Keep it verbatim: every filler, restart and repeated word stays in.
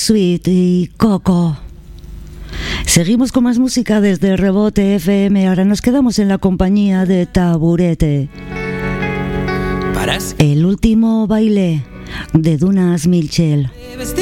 Sweet y Coco. Seguimos con más música desde Rebote F M. Ahora nos quedamos en la compañía de Taburete. El último baile de Dunas Milchel.